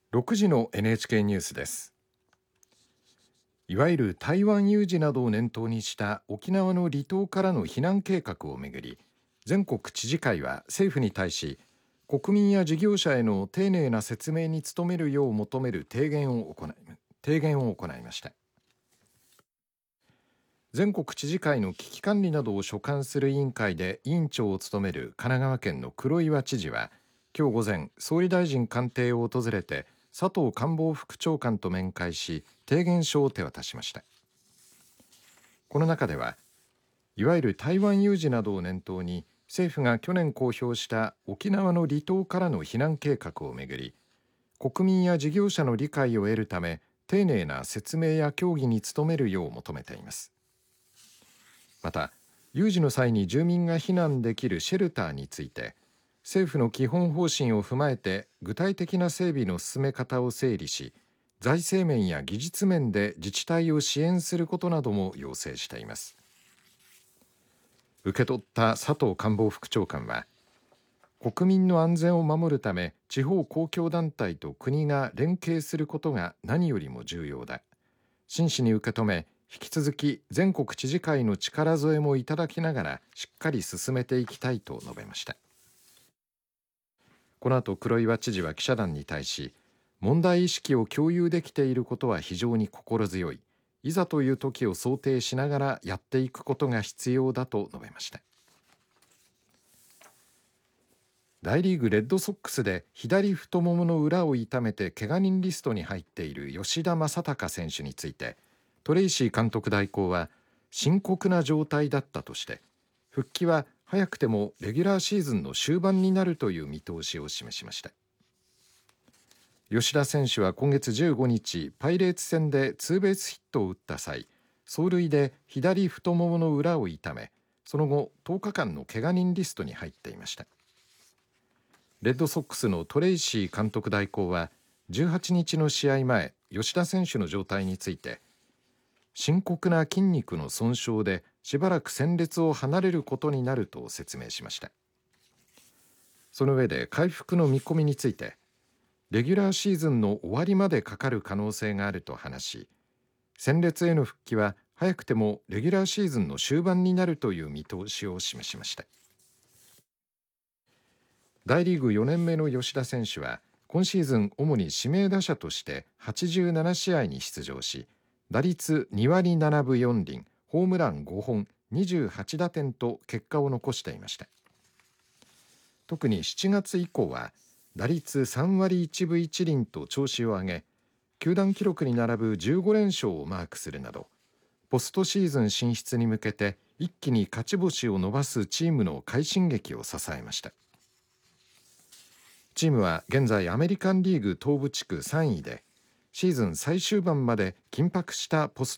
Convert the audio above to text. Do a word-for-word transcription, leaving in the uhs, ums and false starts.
ろくじの エヌエイチケー ニュースです。いわゆる台湾有事などを念頭にした沖縄の離島からの避難計画をめぐり、全国知事会は政府に対し、国民や事業者への丁寧な説明に努めるよう求める提言を行い提言を行いました。全国知事会の危機管理などを所管する委員会で委員長を務める神奈川県の黒岩知事は、今日午前、総理大臣官邸を訪れて佐藤官房副長官と面会し、提言書を手渡しました。この中では、いわゆる台湾有事などを念頭に政府が去年公表した沖縄の離島からの避難計画をめぐり、国民や事業者の理解を得るため丁寧な説明や協議に努めるよう求めています。また、有事の際に住民が避難できるシェルターについて、政府の基本方針を踏まえて具体的な整備の進め方を整理し、財政面や技術面で自治体を支援することなども要請しています。受け取った佐藤官房副長官は、国民の安全を守るため地方公共団体と国が連携することが何よりも重要だ。真摯に受け止め、引き続き全国知事会の力添えもいただきながらしっかり進めていきたいと述べました。この後、黒岩知事は記者団に対し、問題意識を共有できていることは非常に心強い。いざという時を想定しながらやっていくことが必要だと述べました。大リーグレッドソックスで左太ももの裏を痛めて怪我人リストに入っている吉田正尚選手について、トレイシー監督代行は深刻な状態だったとして、復帰は早くてもレギュラーシーズンの終盤になるという見通しを示しました。吉田選手は今月じゅうごにち、パイレーツ戦でツーベースヒットを打った際、走塁で左太ももの裏を痛め、その後とおかかんの怪我人リストに入っていました。レッドソックスのトレイシー監督代行はじゅうはちにちの試合前、吉田選手の状態について、深刻な筋肉の損傷でしばらく戦列を離れることになると説明しました。その上で回復の見込みについて、レギュラーシーズンの終わりまでかかる可能性があると話し、戦列への復帰は早くてもレギュラーシーズンの終盤になるという見通しを示しました。大リーグよねんめの吉田選手は今シーズン主に指名打者としてはちじゅうななしあいに出場し、打率にわりななぶよんりん、ホームランごほん、にじゅうはちだてんと結果を残していました。特にしちがつ以降は打率さんわりいちぶいちりんと調子を上げ、球団記録に並ぶじゅうごれんしょうをマークするなど、ポストシーズン進出に向けて一気に勝ち星を伸ばすチームの快進撃を支えました。チームは現在アメリカンリーグ東部地区さんいで、シーズン最終盤まで緊迫したポス